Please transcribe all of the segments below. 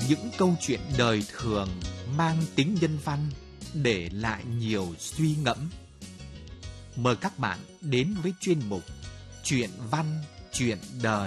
những câu chuyện đời thường mang tính nhân văn để lại nhiều suy ngẫm. Mời các bạn đến với chuyên mục Chuyện văn, chuyện đời.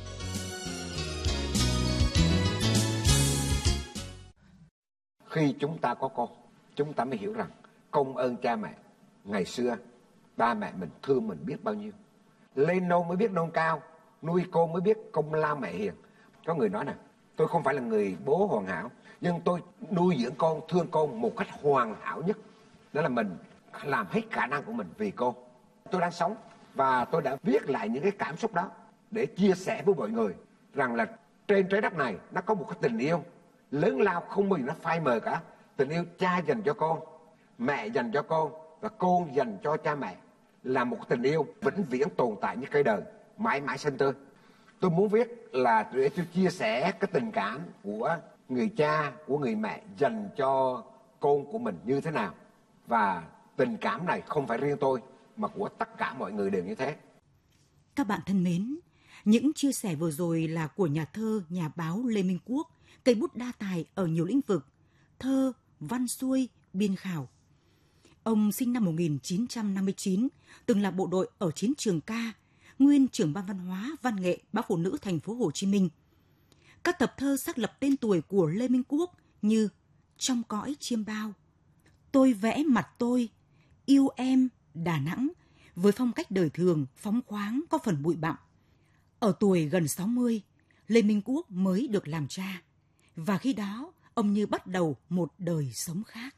Khi chúng ta có con, chúng ta mới hiểu rằng công ơn cha mẹ. Ngày xưa, ba mẹ mình thương mình biết bao nhiêu. Lên nôi mới biết nôn cao, nuôi con mới biết công lao mẹ hiền. Có người nói nè, tôi không phải là người bố hoàn hảo, nhưng tôi nuôi dưỡng con, thương con một cách hoàn hảo nhất. Đó là mình làm hết khả năng của mình vì con. Tôi đang sống và tôi đã viết lại những cái cảm xúc đó để chia sẻ với mọi người rằng là trên trái đất này nó có một cái tình yêu lớn lao không bao giờ nó phai mờ cả. Tình yêu cha dành cho con, mẹ dành cho con và con dành cho cha mẹ là một tình yêu vĩnh viễn tồn tại như cây đời, mãi mãi xanh tươi. Tôi muốn viết là để tôi chia sẻ cái tình cảm của người cha, của người mẹ dành cho con của mình như thế nào. Và tình cảm này không phải riêng tôi mà của tất cả mọi người đều như thế. Các bạn thân mến, những chia sẻ vừa rồi là của nhà thơ, nhà báo Lê Minh Quốc, cây bút đa tài ở nhiều lĩnh vực, thơ, văn xuôi, biên khảo. Ông sinh năm 1959, từng là bộ đội ở chiến trường K, nguyên trưởng ban văn hóa, văn nghệ, báo Phụ nữ Thành phố Hồ Chí Minh. Các tập thơ xác lập tên tuổi của Lê Minh Quốc như Trong cõi chiêm bao, Tôi vẽ mặt tôi, Yêu em, Đà Nẵng, với phong cách đời thường, phóng khoáng, có phần bụi bặm. Ở tuổi gần 60, Lê Minh Quốc mới được làm cha. Và khi đó, ông như bắt đầu một đời sống khác.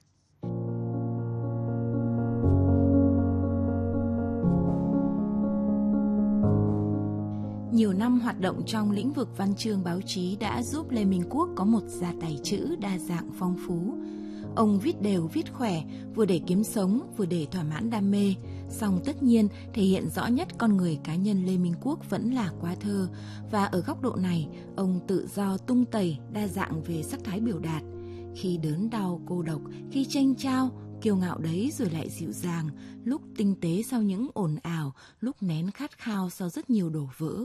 Nhiều năm hoạt động trong lĩnh vực văn chương báo chí đã giúp Lê Minh Quốc có một gia tài chữ đa dạng phong phú. Ông viết đều viết khỏe, vừa để kiếm sống, vừa để thỏa mãn đam mê. Song tất nhiên, thể hiện rõ nhất con người cá nhân Lê Minh Quốc vẫn là qua thơ. Và ở góc độ này, ông tự do tung tẩy, đa dạng về sắc thái biểu đạt. Khi đớn đau, cô độc, khi chênh chao, kiêu ngạo đấy rồi lại dịu dàng, lúc tinh tế sau những ồn ào, lúc nén khát khao sau rất nhiều đổ vỡ.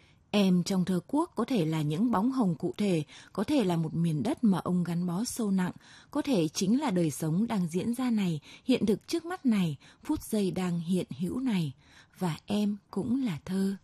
Em trong thơ Quốc có thể là những bóng hồng cụ thể, có thể là một miền đất mà ông gắn bó sâu nặng, có thể chính là đời sống đang diễn ra này, hiện thực trước mắt này, phút giây đang hiện hữu này. Và em cũng là thơ.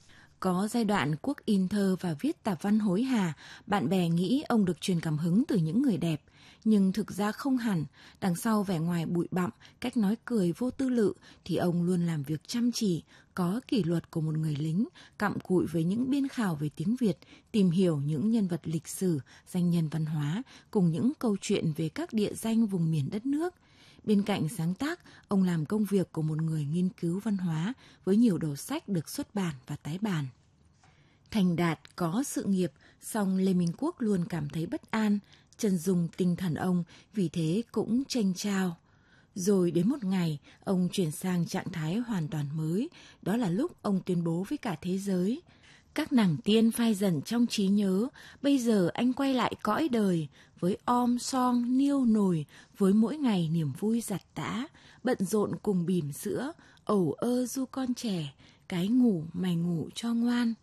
Có giai đoạn Quốc in thơ và viết tạp văn hối hả, bạn bè nghĩ ông được truyền cảm hứng từ những người đẹp. Nhưng thực ra không hẳn, đằng sau vẻ ngoài bụi bặm, cách nói cười vô tư lự thì ông luôn làm việc chăm chỉ, có kỷ luật của một người lính, cặm cụi với những biên khảo về tiếng Việt, tìm hiểu những nhân vật lịch sử, danh nhân văn hóa, cùng những câu chuyện về các địa danh vùng miền đất nước. Bên cạnh sáng tác, ông làm công việc của một người nghiên cứu văn hóa với nhiều đầu sách được xuất bản và tái bản. Thành đạt có sự nghiệp, song Lê Minh Quốc luôn cảm thấy bất an, chân dung tinh thần ông vì thế cũng chênh chao. Rồi đến một ngày, ông chuyển sang trạng thái hoàn toàn mới, đó là lúc ông tuyên bố với cả thế giới: các nàng tiên phai dần trong trí nhớ, bây giờ anh quay lại cõi đời, với om song niêu nồi, với mỗi ngày niềm vui giặt tã, bận rộn cùng bỉm sữa, ẩu ơ du con trẻ, cái ngủ mày ngủ cho ngoan.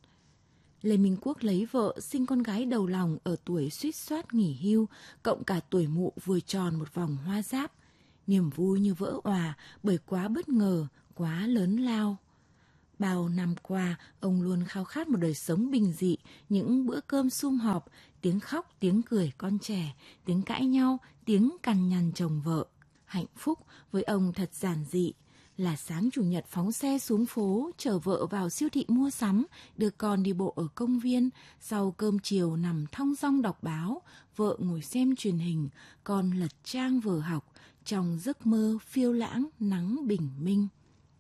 Lê Minh Quốc lấy vợ, sinh con gái đầu lòng ở tuổi suýt soát nghỉ hưu, cộng cả tuổi mụ vừa tròn một vòng hoa giáp. Niềm vui như vỡ òa bởi quá bất ngờ, quá lớn lao. Bao năm qua, ông luôn khao khát một đời sống bình dị, những bữa cơm sum họp, tiếng khóc, tiếng cười con trẻ, tiếng cãi nhau, tiếng cằn nhằn chồng vợ. Hạnh phúc với ông thật giản dị, là sáng chủ nhật phóng xe xuống phố, chở vợ vào siêu thị mua sắm, đưa con đi bộ ở công viên, sau cơm chiều nằm thong dong đọc báo, vợ ngồi xem truyền hình, con lật trang vở học, trong giấc mơ phiêu lãng nắng bình minh.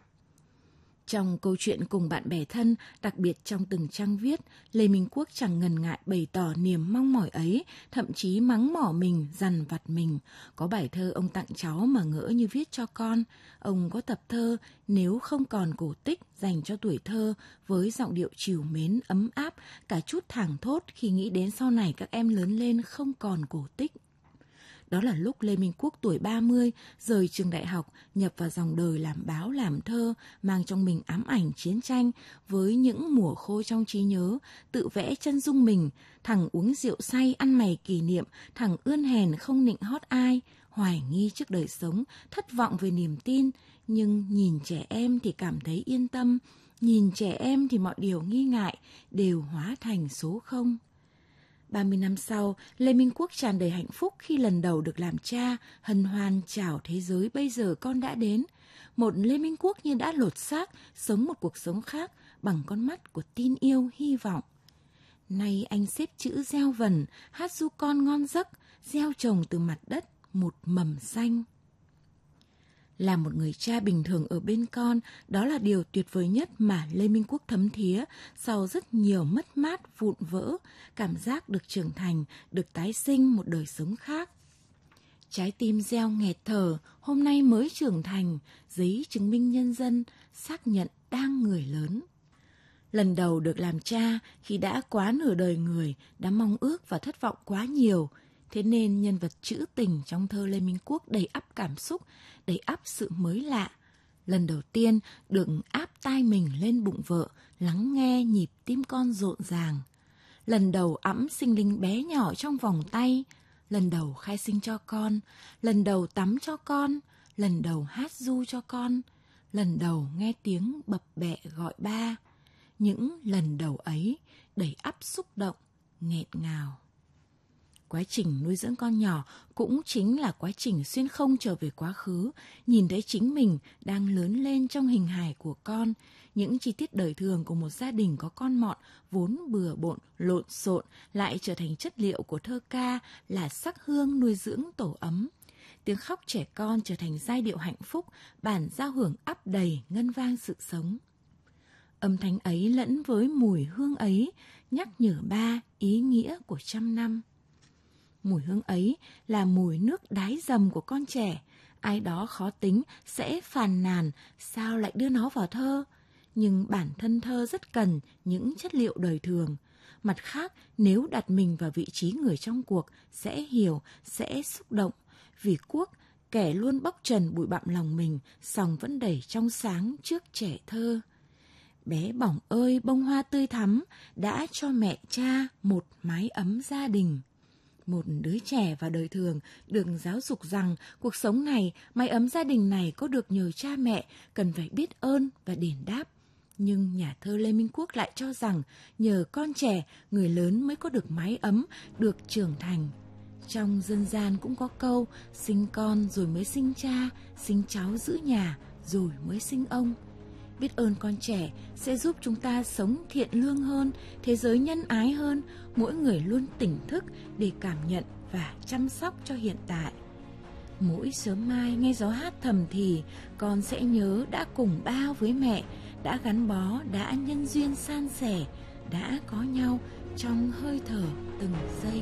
Trong câu chuyện cùng bạn bè thân, đặc biệt trong từng trang viết, Lê Minh Quốc chẳng ngần ngại bày tỏ niềm mong mỏi ấy, thậm chí mắng mỏ mình, dằn vặt mình. Có bài thơ ông tặng cháu mà ngỡ như viết cho con. Ông có tập thơ Nếu không còn cổ tích dành cho tuổi thơ, với giọng điệu trìu mến, ấm áp, cả chút thảng thốt khi nghĩ đến sau này các em lớn lên không còn cổ tích. Đó là lúc Lê Minh Quốc tuổi 30 rời trường đại học, nhập vào dòng đời làm báo làm thơ, mang trong mình ám ảnh chiến tranh với những mùa khô trong trí nhớ, tự vẽ chân dung mình, thằng uống rượu say ăn mày kỷ niệm, thằng ươn hèn không nịnh hót ai, hoài nghi trước đời sống, thất vọng về niềm tin, nhưng nhìn trẻ em thì cảm thấy yên tâm, nhìn trẻ em thì mọi điều nghi ngại đều hóa thành số không. 30 năm sau, Lê Minh Quốc tràn đầy hạnh phúc khi lần đầu được làm cha, hân hoan chào thế giới bây giờ con đã đến. Một Lê Minh Quốc như đã lột xác, sống một cuộc sống khác bằng con mắt của tin yêu, hy vọng. Nay anh xếp chữ gieo vần, hát ru con ngon giấc, gieo trồng từ mặt đất một mầm xanh. Là một người cha bình thường ở bên con, đó là điều tuyệt vời nhất mà Lê Minh Quốc thấm thía sau rất nhiều mất mát vụn vỡ, cảm giác được trưởng thành, được tái sinh một đời sống khác. Trái tim gieo nghẹt thở, hôm nay mới trưởng thành, giấy chứng minh nhân dân, xác nhận đang người lớn. Lần đầu được làm cha, khi đã quá nửa đời người, đã mong ước và thất vọng quá nhiều. Thế nên nhân vật trữ tình trong thơ Lê Minh Quốc đầy ắp cảm xúc, đầy ắp sự mới lạ. Lần đầu tiên được áp tai mình lên bụng vợ, lắng nghe nhịp tim con rộn ràng. Lần đầu ẵm sinh linh bé nhỏ trong vòng tay. Lần đầu khai sinh cho con. Lần đầu tắm cho con. Lần đầu hát ru cho con. Lần đầu nghe tiếng bập bẹ gọi ba. Những lần đầu ấy đầy ắp xúc động, nghẹt ngào. Quá trình nuôi dưỡng con nhỏ cũng chính là quá trình xuyên không trở về quá khứ, nhìn thấy chính mình đang lớn lên trong hình hài của con, những chi tiết đời thường của một gia đình có con mọn vốn bừa bộn, lộn xộn lại trở thành chất liệu của thơ ca, là sắc hương nuôi dưỡng tổ ấm. Tiếng khóc trẻ con trở thành giai điệu hạnh phúc, bản giao hưởng ắp đầy ngân vang sự sống. Âm thanh ấy lẫn với mùi hương ấy nhắc nhở ba ý nghĩa của 100 năm. Mùi hương ấy là mùi nước đái dầm của con trẻ. Ai đó khó tính sẽ phàn nàn sao lại đưa nó vào thơ. Nhưng bản thân thơ rất cần những chất liệu đời thường. Mặt khác, nếu đặt mình vào vị trí người trong cuộc, sẽ hiểu, sẽ xúc động. Vì Quốc, kẻ luôn bóc trần bụi bặm lòng mình, song vẫn đầy trong sáng trước trẻ thơ. Bé bỏng ơi bông hoa tươi thắm, đã cho mẹ cha một mái ấm gia đình. Một đứa trẻ vào đời thường được giáo dục rằng cuộc sống này, mái ấm gia đình này có được nhờ cha mẹ, cần phải biết ơn và đền đáp. Nhưng nhà thơ Lê Minh Quốc lại cho rằng nhờ con trẻ, người lớn mới có được mái ấm, được trưởng thành. Trong dân gian cũng có câu, sinh con rồi mới sinh cha, sinh cháu giữ nhà rồi mới sinh ông. Biết ơn con trẻ sẽ giúp chúng ta sống thiện lương hơn, thế giới nhân ái hơn, mỗi người luôn tỉnh thức để cảm nhận và chăm sóc cho hiện tại. Mỗi sớm mai nghe gió hát thầm thì, con sẽ nhớ đã cùng ba với mẹ, đã gắn bó, đã nhân duyên san sẻ, đã có nhau trong hơi thở từng giây.